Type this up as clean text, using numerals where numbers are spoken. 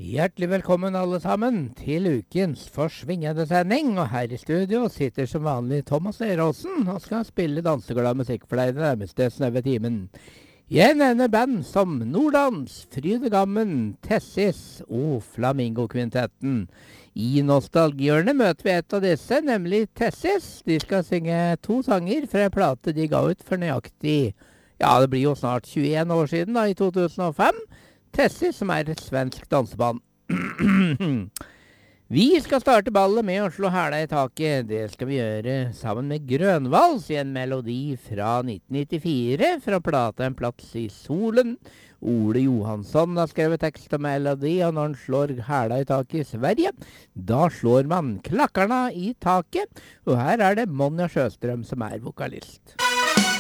Hjertelig velkommen alle sammen til ukens forsvingende sending, og her i studio sitter som vanlig Thomas Eråsen og skal spille danseglad musikk for deg den nærmeste snaue timen. Jeg nevner band som Nordlands, Frydegammen, Tessis og Flamingo-kvintetten. I nostalgihjørnet møter vi et av disse, nemlig Tessis. De skal synge 2 sanger fra en plate de ga ut for nøyaktig, det blir jo snart 21 år siden da, i 2005. Tessis, som er et svensk danseband. Vi skal starte ballet med å slå hæla i taket. Det skal vi gjøre sammen med Grønvals i en melodi fra 1994, fra plata En plass i solen. Ole Johansson har skrevet tekst og melodi, og når han slår hæla i taket i Sverige, da slår man klakkarna i taket. Og her er det Monja Sjøstrøm som er vokalist.